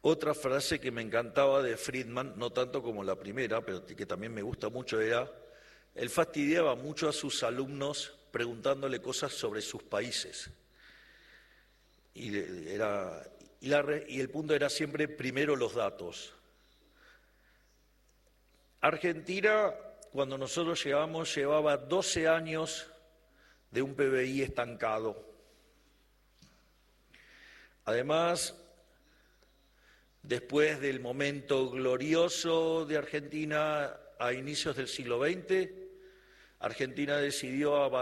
Otra frase que me encantaba de Friedman, no tanto como la primera, pero que también me gusta mucho, era: él fastidiaba mucho a sus alumnos preguntándole cosas sobre sus países. Y el punto era siempre primero los datos. Argentina, cuando nosotros llegamos, llevaba 12 años de un PBI estancado. Además, después del momento glorioso de Argentina a inicios del siglo XX, Argentina decidió